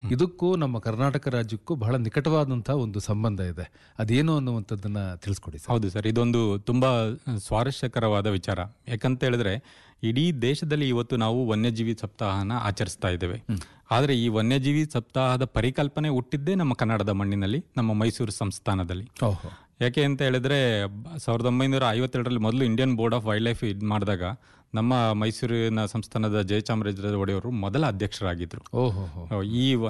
ಇದಕ್ಕೂ ನಮ್ಮ ಕರ್ನಾಟಕ ರಾಜ್ಯಕ್ಕೂ ಬಹಳ ನಿಕಟವಾದಂತಹ ಒಂದು ಸಂಬಂಧ ಇದೆ. ಅದೇನು ಅನ್ನುವಂಥದ್ದನ್ನ ತಿಳಿಸ್ಕೊಡಿ ಸರ್. ಹೌದು ಸರ್, ಇದೊಂದು ತುಂಬಾ ಸ್ವಾರಸ್ಯಕರವಾದ ವಿಚಾರ. ಯಾಕಂತ ಹೇಳಿದ್ರೆ ಇಡೀ ದೇಶದಲ್ಲಿ ಇವತ್ತು ನಾವು ವನ್ಯಜೀವಿ ಸಪ್ತಾಹನ ಆಚರಿಸ್ತಾ ಇದ್ದೇವೆ. ಆದರೆ ಈ ವನ್ಯಜೀವಿ ಸಪ್ತಾಹದ ಪರಿಕಲ್ಪನೆ ಹುಟ್ಟಿದ್ದೇ ನಮ್ಮ ಕನ್ನಡದ ಮಣ್ಣಿನಲ್ಲಿ, ನಮ್ಮ ಮೈಸೂರು ಸಂಸ್ಥಾನದಲ್ಲಿ. ಯಾಕೆ ಅಂತ ಹೇಳಿದ್ರೆ 1957ರಲ್ಲಿ ಮೊದಲು Indian board of wild life ಇದು ಮಾಡಿದಾಗ ನಮ್ಮ ಮೈಸೂರಿನ ಸಂಸ್ಥಾನದ ಜಯಚಾಮರಾಜ ಒಡೆಯವರು ಮೊದಲ ಅಧ್ಯಕ್ಷರಾಗಿದ್ರು. ಈ